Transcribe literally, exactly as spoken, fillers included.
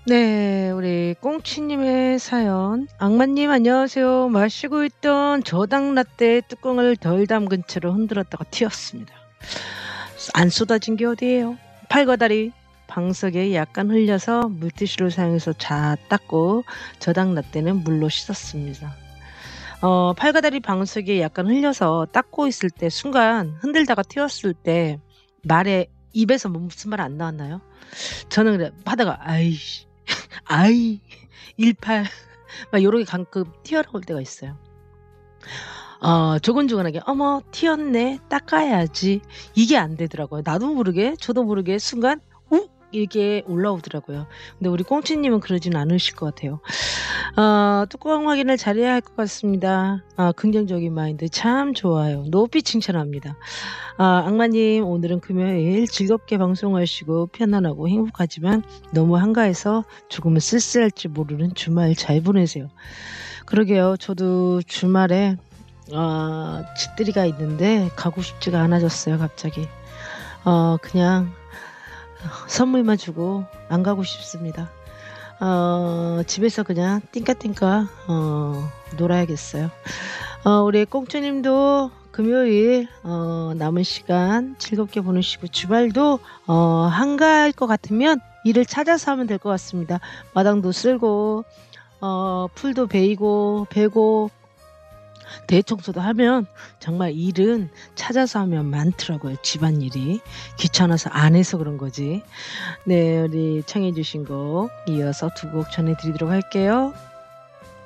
네. 우리 꽁치님의 사연. "악마님 안녕하세요. 마시고 있던 저당 라떼 뚜껑을 덜 담근 채로 흔들었다가 튀었습니다. 안 쏟아진 게 어디예요. 팔과 다리, 방석에 약간 흘려서 물티슈를 사용해서 잘 닦고 저당 라떼는 물로 씻었습니다." 어 팔과 다리, 방석에 약간 흘려서 닦고 있을 때 순간 흔들다가 튀었을 때 말에 입에서 뭐 무슨 말 안 나왔나요? 저는 그래 하다가 "아이씨. 아이. 일팔." 막 요렇게 가끔 튀어나올 때가 있어요. 어 조근조근하게 '어머 튀었네. 닦아야지.' 이게 안 되더라고요. 나도 모르게 저도 모르게 순간 욱 이게 올라오더라고요. 근데 우리 꽁치님은 그러진 않으실 것 같아요. 어 뚜껑 확인을 잘해야 할 것 같습니다. 아 긍정적인 마인드 참 좋아요. 높이 칭찬합니다. 아 악마님 오늘은 금요일 즐겁게 방송하시고 편안하고 행복하지만 너무 한가해서 조금은 쓸쓸할지 모르는 주말 잘 보내세요. 그러게요. 저도 주말에 어 집들이가 있는데 가고 싶지가 않아졌어요 갑자기. 어 그냥 선물만 주고 안 가고 싶습니다. 어 집에서 그냥 띵까띵까 어 놀아야겠어요. 어 우리 꽁초님도 금요일 어 남은 시간 즐겁게 보내시고 주말도 어 한가할 것 같으면 일을 찾아서 하면 될 것 같습니다. 마당도 쓸고 어 풀도 베이고 베고 대청소도 하면 정말 일은 찾아서 하면 많더라고요 집안일이. 귀찮아서 안 해서 그런 거지. 네 우리 청해 주신 곡 이어서 두 곡 전해 드리도록 할게요.